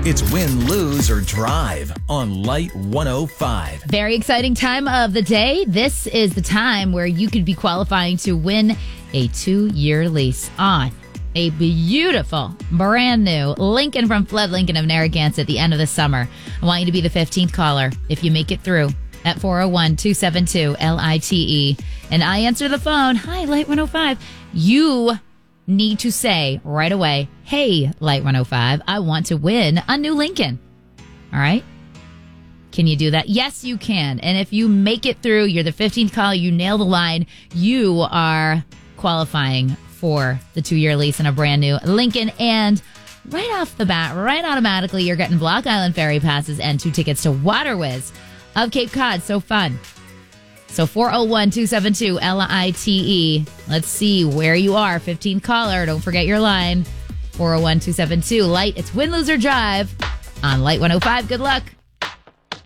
It's win, lose, or drive on Light 105. Very exciting time of the day. This is the time where you could be qualifying to win a 2-year lease on a beautiful, brand new Lincoln from Flood Lincoln of Narragansett at the end of the summer. I want you to be the 15th caller if you make it through at 401-272-LITE. And I answer the phone. Hi, Light 105. You need to say right away, hey, Light 105, I want to win a new Lincoln. All right? Can you do that? Yes, you can. And if you make it through, you're the 15th caller, you nail the line, you are qualifying for the 2-year lease in a brand new Lincoln. And right off the bat, right automatically, you're getting Block Island Ferry passes and 2 tickets to Water Whiz of Cape Cod. So fun. So 401-272-LITE. Let's see where you are. 15th caller. Don't forget your line. 401-272-LIGHT. It's win, lose, or drive on Light 105. Good luck.